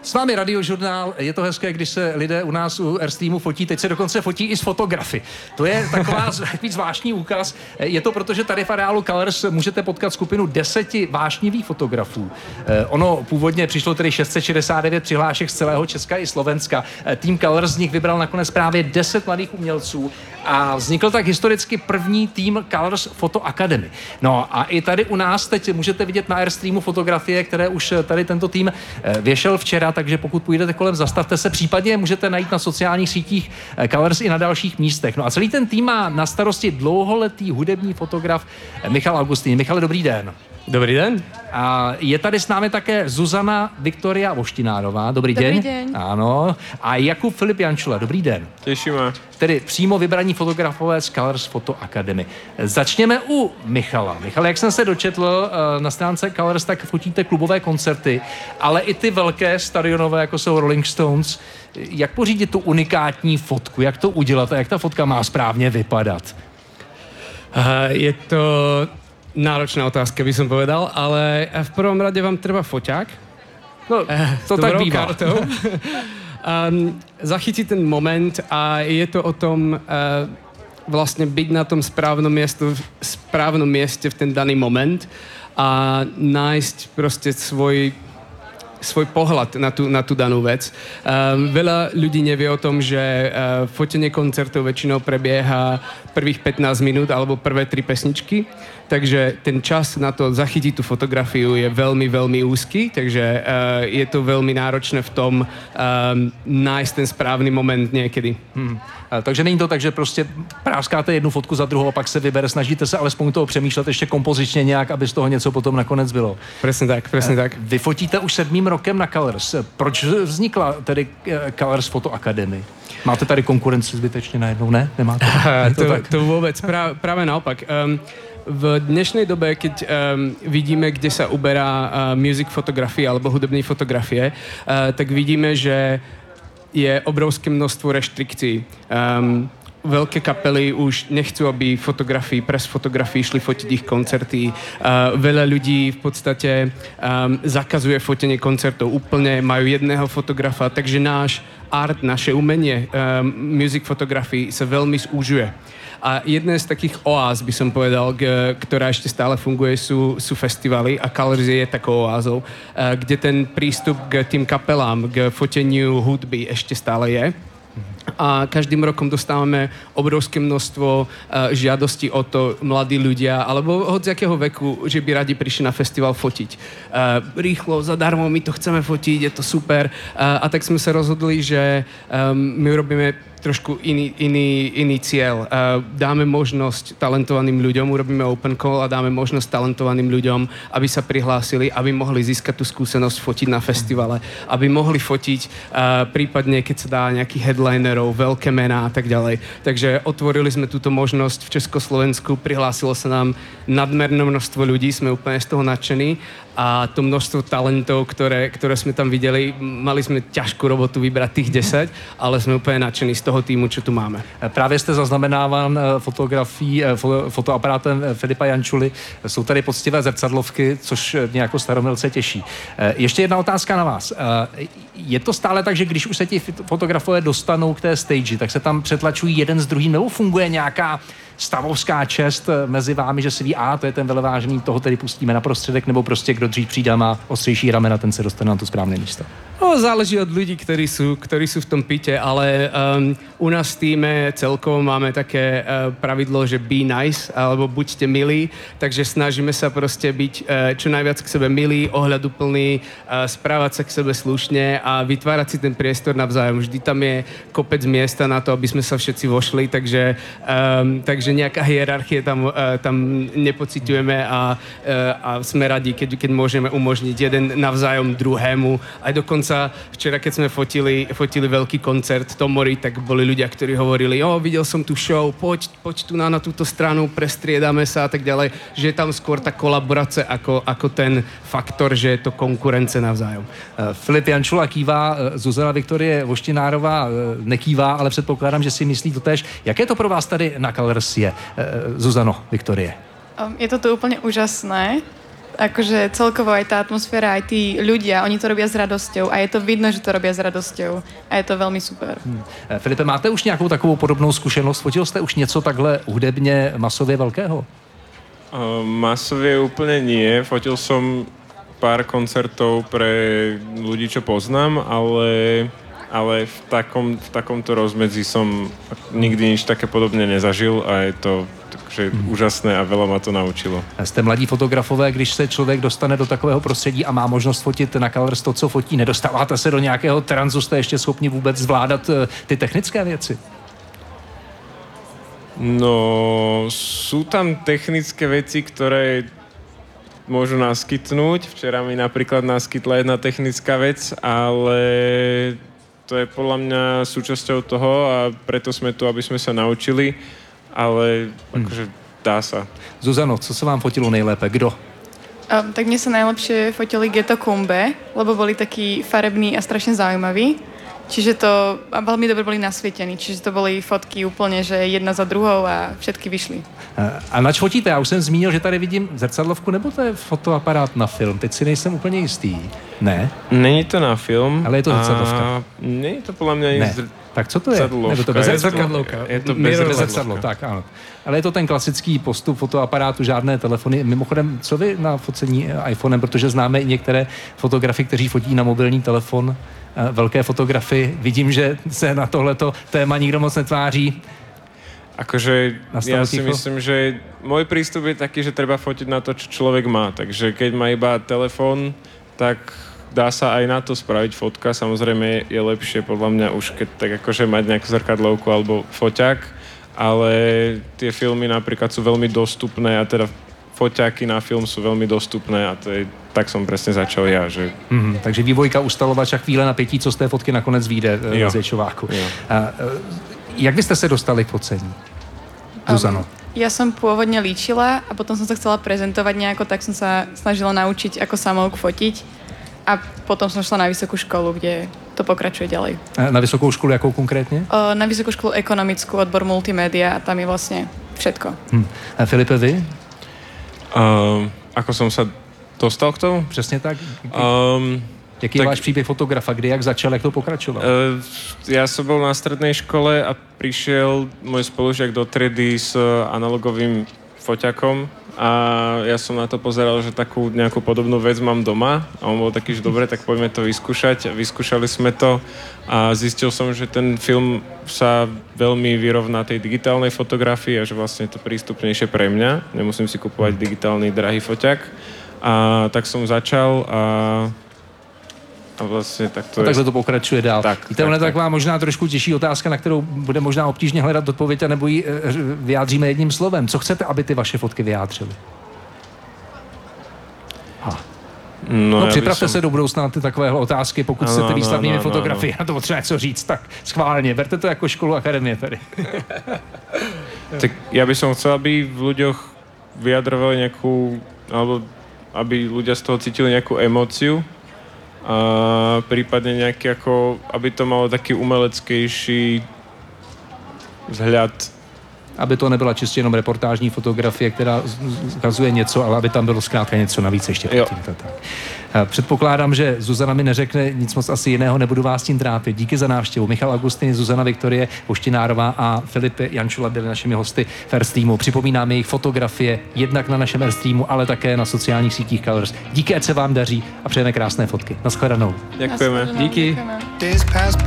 S vámi Radiožurnál, je to hezké, když se lidé u nás u Airstreamu fotí, teď se dokonce fotí i s fotografy. To je taková zvláštní úkaz. Je to proto, že tady v areálu Colors můžete potkat skupinu 10 vášnivých fotografů. Ono původně přišlo tedy 669 přihlášek z celého Česka i Slovenska. Tým Colors z nich vybral nakonec právě 10 mladých umělců a vznikl tak historicky první tým Colors Photo Academy. No a i tady u nás teď můžete vidět na Airstreamu fotografie, které už tady tento tým věšel včera, takže pokud půjdete kolem, zastavte se, případně můžete najít na sociálních sítích Colors i na dalších místech. No a celý ten tým má na starosti dlouholetý hudební fotograf Michal Augustín. Michale, dobrý den. Dobrý den. A je tady s námi také Zuzana Viktoria Voštinárová. Dobrý den. Dobrý den. Ano. A Jakub Filip Jančula. Dobrý den. Těšíme. Tedy přímo vybraní fotografové z Colors Photo Academy. Začněme u Michala. Michal, jak jsem se dočetl na stránce Colors, tak fotíte klubové koncerty, ale i ty velké stadionové, jako jsou Rolling Stones. Jak pořídit tu unikátní fotku? Jak to udělat a jak ta fotka má správně vypadat? Je to náročná otázka, by som povedal, ale v prvom rade vám treba foťák. No, to tak bývá. Zachytiť ten moment a je to o tom vlastne byť na tom správnom mieste v ten daný moment a nájsť proste svoj pohľad na tú danú vec. Veľa ľudí nevie o tom, že fotenie koncertov väčšinou prebieha prvých 15 minút alebo prvé 3 pesničky, takže ten čas na to zachytiť tú fotografiu je veľmi, veľmi úzky, takže je to veľmi náročné v tom nájsť ten správny moment niekedy. Takže není to tak, že prostě práskáte jednu fotku za druhou a pak se vybere, snažíte se alespoň toho přemýšlet ještě kompozičně nějak, aby z toho něco potom nakonec bylo. Presne tak. Vy fotíte už 7. rokem na Colors. Proč vznikla tedy Colors Photo Academy? Máte tady konkurenci zbytečně najednou, ne? Nemáte? To vôbec, práve naopak. V dnešnej dobe, keď vidíme, kde sa uberá music fotografie alebo hudobnej fotografie, tak vidíme, že je obrovské množstvo reštrikcií. Veľké kapely už nechcú, aby press fotografii šli fotiť ich koncerty. Veľa ľudí v podstate zakazuje fotenie koncertov úplne, majú jedného fotografa, takže náš art, naše umenie music fotografii sa veľmi zúžuje. A jedna z takých oáz, by som povedal, ktorá ešte stále funguje, sú festivaly a Colors je takou oázou, kde ten prístup k tým kapelám, k foteniu hudby ešte stále je. A každým rokom dostávame obrovské množstvo žiadostí o to, mladí ľudia, alebo od jakého veku, že by radi prišli na festival fotiť. Rýchlo, zadarmo, my to chceme fotiť, je to super. A tak sme sa rozhodli, že my urobíme trošku iný cieľ. Dáme možnosť talentovaným ľuďom, urobíme open call a dáme možnosť talentovaným ľuďom, aby sa prihlásili, aby mohli získať tú skúsenosť fotiť na festivale, aby mohli fotiť prípadne, keď sa dá nejakých headlinerov, veľké mená a tak ďalej. Takže otvorili sme túto možnosť v Československu, prihlásilo sa nám nadmerné množstvo ľudí, sme úplne z toho nadšení a to množstvo talentov, ktoré sme tam videli, mali sme ťažkú robotu vybrať tých 10, ale sme úplne nadšení z toho týmu, čo tu máme. Právě jste zaznamenáván fotoaparátem Filipa Jančuly. Jsou tady poctivé zrcadlovky, což mě jako staromilce těší. Ještě jedna otázka na vás. Je to stále tak, že když už se ti fotografové dostanou k té stage, tak se tam přetlačují jeden s druhým, nebo funguje nějaká stavovská čest mezi vámi, že si ví, to je ten velevážený, toho tedy pustíme na prostředek, nebo prostě kdo dřív přijde a má ostřejší ramena, ten se dostane na to správné místo? Záleží od ľudí, ktorí sú v tom pite, ale u nás v týme celkovo máme také pravidlo, že be nice, alebo buďte milí, takže snažíme sa proste byť čo najviac k sebe milí, ohľaduplní, správať sa k sebe slušne a vytvárať si ten priestor navzájom. Vždy tam je kopec miesta na to, aby sme sa všetci vošli, takže nejaká hierarchie tam nepociťujeme a sme radi, keď môžeme umožniť jeden navzájom druhému. Aj dokonca včera, keď sme fotili veľký koncert Tomori, tak boli ľudia, ktorí hovorili, videl som tu show, poď tu na túto stranu, prestriedame sa a tak ďalej, že je tam skôr tá kolaborace ako ten faktor, že je to konkurence navzájom. Filip Jančula kývá, Zuzana Viktorie Voštinárová nekývá, ale předpokládám, že si myslí to též. Jaké to pro vás tady na Colors je, Zuzano Viktorie? Je to tu úplne úžasné. akože celkovo aj tá atmosféra, aj tí ľudia, oni to robia s radosťou a je to vidno, že to robia s radosťou a je to velmi super. Filipe, máte už nějakou takovou podobnou zkušenost? Fotil jste už něco takhle hudebně masově velkého? Masově úplně nie. Fotil som pár koncertov pre ľudí, čo poznám, ale v takomto rozmedzi som nikdy nič také podobne nezažil a je to takže úžasné a veľa ma to naučilo. Jste mladí fotografové, když se člověk dostane do takového prostředí a má možnost fotit na Colors to, co fotí, nedostáváte se do nějakého tranzu, jste ještě schopni vůbec zvládat ty technické věci? No, sú tam technické veci, ktoré môžu naskytnúť. Včera mi napríklad naskytla jedna technická vec, ale to je podľa mňa súčasťou toho a preto sme tu, aby sme sa naučili, ale akože dá sa. Zuzano, co se vám fotilo nejlépe? Kdo? Tak mne sa najlepšie fotili Ghetto Kumbe, lebo boli takí farební a strašne zaujímaví. Čiže to a veľmi dobre boli nasvietení, čiže to boli fotky úplne, že jedna za druhou a všetky vyšly. A nač fotíte? Já už jsem zmínil, že tady vidím zrcadlovku, nebo to je fotoaparát na film? Teď si nejsem úplně jistý. Ne? Není to na film. Ale je to zrcadlovka. Není to podľa mňa ne. Tak co to je? Nebo to bezrcadlovka. Je to bezrcadlo. Tak ano. Ale je to ten klasický postup fotoaparátu, žádné telefony. Mimochodem, co vy na focení iPhonem, protože známe i některé fotografy, kteří fotí na mobilní telefon, velké fotografy. Vidím, že se na tohleto téma nikdo moc netváří. Akože ja si myslím, že môj prístup je taký, že treba fotiť na to, čo človek má. Takže keď má iba telefón, tak dá sa aj na to spraviť fotka. Samozrejme je lepšie podľa mňa už keď tak akože mať nejakú zrkadlovku alebo foťák, ale tie filmy napríklad sú veľmi dostupné a teda foťáky na film sú veľmi dostupné a to je, tak som presne začal ja. Že... takže vývojka, ustalovač a chvíle napětí, co z té fotky nakonec vyjde z Ječováku. Jak byste se dostali k focení? Zuzano. Ja som pôvodne líčila a potom som sa chcela prezentovať nejako, tak som sa snažila naučiť ako samouk fotiť a potom som šla na vysokú školu, kde to pokračuje ďalej. Na vysokou školu jakou konkrétně? Na vysokú školu ekonomickú, odbor multimédia a tam je vlastne všetko. A Filipe, vy? Ako som sa dostal k tomu? Přesně tak. Jaký je váš příběh fotografa? Kdy, jak začal, jak to pokračoval? Ja som bol na strednej škole a prišiel môj spolužiak do triedy s analogovým foťakom a ja som na to pozeral, že takú nejakú podobnú vec mám doma a on bol taký, že dobre, tak poďme to vyskúšať. Vyskúšali sme to a zistil som, že ten film sa veľmi vyrovná tej digitálnej fotografii a že vlastne je to prístupnejšie pre mňa. Nemusím si kupovať digitálny drahý foťak. A tak som začal a vlastně tak to takhle to pokračuje dál. Víte, ona je taková možná trošku těžší otázka, na kterou bude možná obtížně hledat odpověď a nebo ji vyjádříme jedním slovem. Co chcete, aby ty vaše fotky vyjádřily? No připravte se do budoucna na ty takovéhle otázky, pokud chcete výslednými fotografii a to potřeba něco říct, tak schválně, berte to jako školu akademie tady. Tak ja by som chcel, aby v ľuďoch vyjadrovali nejakú, alebo aby ľudia z toho cítili nejakú emóciu, a prípadne nejaký ako, aby to malo taký umeleckejší vzhľad. Aby to nebyla čistě jenom reportážní fotografie, která ukazuje něco, ale aby tam bylo zkrátka něco navíc ještě. Předpokládám, že Zuzana mi neřekne nic moc asi jiného, nebudu vás tím trápit. Díky za návštěvu. Michal Augustin, Zuzana Viktorie Poštinárová a Filip Jančula byli našimi hosty v Airstreamu. Připomínáme jejich fotografie jednak na našem Airstreamu, ale také na sociálních sítích Colors. Díky, ať se vám daří a přejeme krásné fotky. Naschledanou. Děkujeme. Díky.